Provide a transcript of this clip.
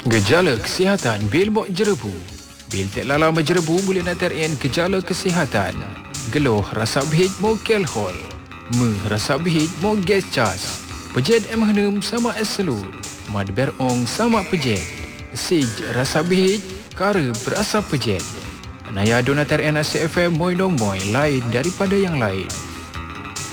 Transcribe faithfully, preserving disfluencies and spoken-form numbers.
Gejala kesihatan bil mok jerebu. Bil tak lala menjerebu boleh natarien gejala kesihatan. Geluh rasa bihit mo alkohol. Me rasa bihit mo gas cas. Pejet em henum sama eselu. Mad berong sama pejet. Sij rasa bihit kara berasa pejet. Naya donatar N A C F M moy dong moy lain daripada yang lain.